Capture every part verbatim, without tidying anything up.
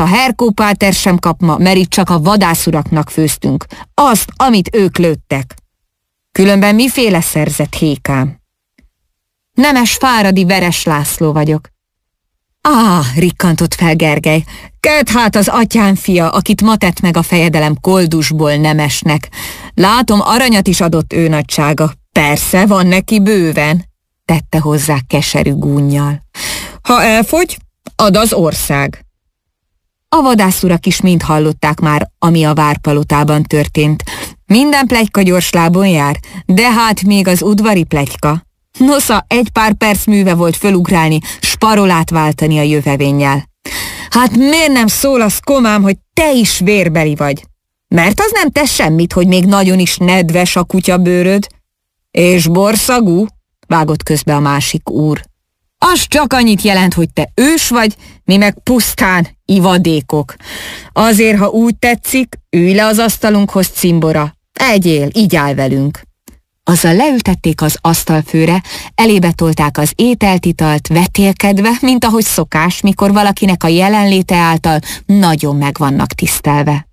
a Herkó páter sem kap ma, mert itt csak a vadászuraknak főztünk. Azt, amit ők lőttek. Különben miféle szerzett hékám? Nemes Fáradi Veres László vagyok. Á, rikkantott fel Gergely. Ked hát az atyám fia, akit ma tett meg a fejedelem Koldusból Nemesnek. Látom, aranyat is adott ő nagysága. Persze, van neki bőven, tette hozzá keserű gúnnyal. Ha elfogy, ad az ország. A vadászurak is mind hallották már, ami a várpalotában történt. Minden pletyka gyors lábon jár, de hát még az udvari pletyka. Nosza, egy pár perc műve volt fölugrálni, s parolát váltani a jövevénnyel. Hát miért nem szólasz, komám, hogy te is vérbeli vagy? Mert az nem tesz semmit, hogy még nagyon is nedves a kutyabőröd. És borszagú? Vágott közbe a másik úr. Az csak annyit jelent, hogy te ős vagy, mi meg pusztán ivadékok. Azért, ha úgy tetszik, ülj le az asztalunkhoz, cimbora. Egyél, így áll velünk. Azzal leültették az asztalfőre, elébe tolták az ételt, italt, vetélkedve, mint ahogy szokás, mikor valakinek a jelenléte által nagyon meg vannak tisztelve.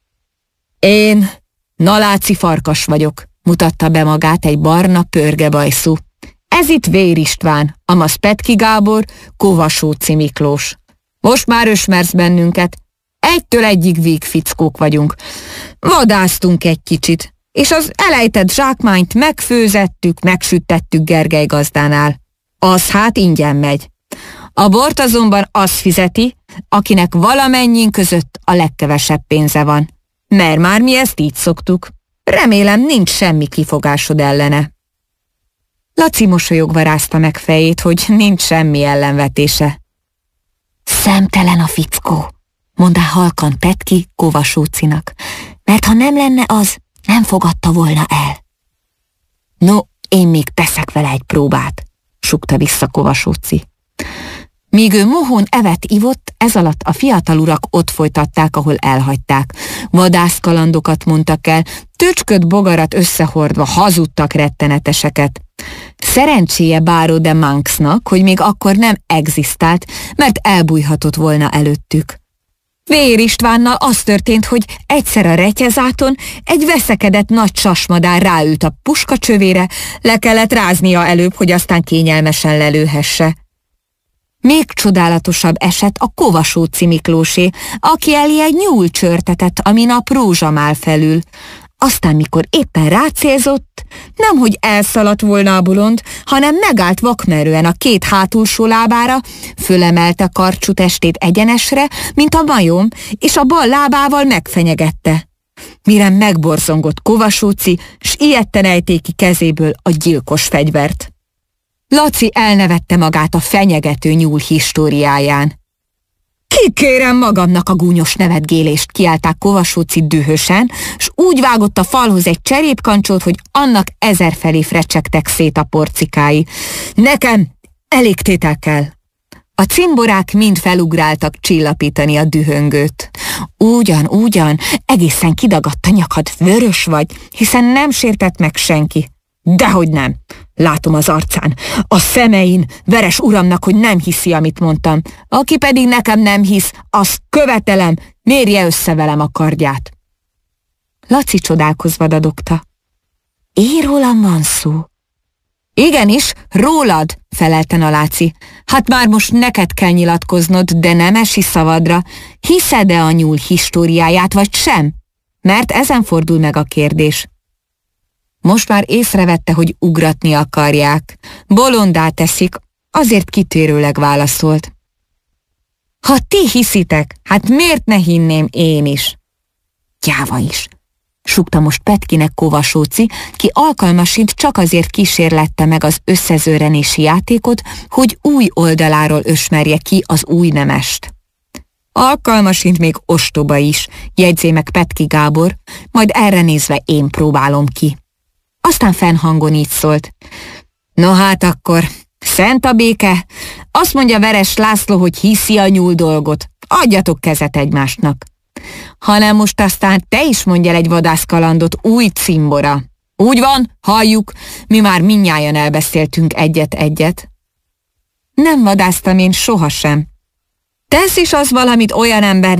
Én Naláci Farkas vagyok, mutatta be magát egy barna pörgebajszú. Ez itt Vér István, amaz Petki Gábor, Kovasóci Miklós. Most már ösmersz bennünket, egytől egyig végfickók vagyunk. Vadásztunk egy kicsit, és az elejtett zsákmányt megfőzettük, megsüttettük Gergely gazdánál. Az hát ingyen megy. A bort azonban az fizeti, akinek valamennyin között a legkevesebb pénze van. Mert már mi ezt így szoktuk. Remélem, nincs semmi kifogásod ellene. Laci mosolyogva rázta meg fejét, hogy nincs semmi ellenvetése. Szemtelen a fickó, mondta halkan Petki Kovasócinak, mert ha nem lenne az, nem fogadta volna el. No, én még teszek vele egy próbát, sukta vissza Kovasóci. Míg ő mohón evett ivott, ez alatt a fiatal urak ott folytatták, ahol elhagyták. Vadászkalandokat mondtak el, töcsköt bogarat összehordva hazudtak retteneteseket. Szerencséje Báró de Manxnak, hogy még akkor nem egzisztált, mert elbújhatott volna előttük. Vér Istvánnal az történt, hogy egyszer a retyezáton egy veszekedett nagy sasmadár ráült a puskacsövére, le kellett ráznia előbb, hogy aztán kényelmesen lelőhesse. Még csodálatosabb eset a Kovasóci Miklósé, aki elé egy nyúl csörtetett, amin a rózsamál felül. Aztán, mikor éppen rácélzott, nemhogy elszaladt volna a bolond, hanem megállt vakmerően a két hátulsó lábára, fölemelte karcsú testét egyenesre, mint a majom, és a bal lábával megfenyegette. Mire megborzongott Kovasóci, s ijedten ejték ki kezéből a gyilkos fegyvert. Laci elnevette magát a fenyegető nyúl históriáján. Kikérem magamnak a gúnyos nevetgélést, kiálták Kovasóci dühösen, s úgy vágott a falhoz egy cserépkancsót, hogy annak ezerfelé frecsegtek szét a porcikái. Nekem elég tétel kell. A cimborák mind felugráltak csillapítani a dühöngőt. Ugyan, ugyan, egészen kidagadt a nyakad, vörös vagy, hiszen nem sértett meg senki. Dehogy nem. Látom az arcán, a szemein, Veres uramnak, hogy nem hiszi, amit mondtam. Aki pedig nekem nem hisz, azt követelem, mérje össze velem a kardját. Laci csodálkozva dadogta. Én rólam van szó? Igenis, rólad, felelte Naláci. Hát már most neked kell nyilatkoznod, de nem esi szavadra. Hiszed-e a nyúl históriáját, vagy sem? Mert ezen fordul meg a kérdés. Most már észrevette, hogy ugratni akarják. Bolondá teszik, azért kitérőleg válaszolt. Ha ti hiszitek, hát miért ne hinném én is? Gyáva is, sukta most Petkinek Kovasóci, ki alkalmasint csak azért kísérlette meg az összezőrenési játékot, hogy új oldaláról ösmerje ki az új nemest. Alkalmasint még ostoba is, jegyzé meg Petki Gábor, majd erre nézve én próbálom ki. Aztán fennhangon így szólt. No hát akkor, szent a béke, azt mondja Veres László, hogy hiszi a nyúl dolgot. Adjatok kezet egymásnak. Hanem most aztán te is mondj el egy vadászkalandot, új cimbora. Úgy van, halljuk, mi már mindnyájan elbeszéltünk egyet-egyet. Nem vadásztam én sohasem. Tesz is az valamit olyan ember,